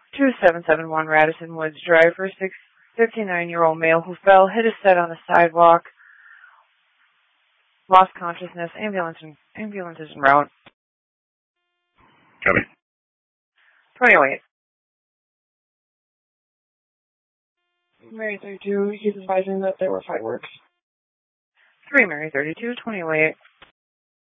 2771 Radisson Woods Drive for a 59-year-old male who fell, hit his head on the sidewalk, lost consciousness. Ambulance is en route. Copy. 2008. Mary 32, he's advising that there were fireworks. 3 Mary 32, 2008.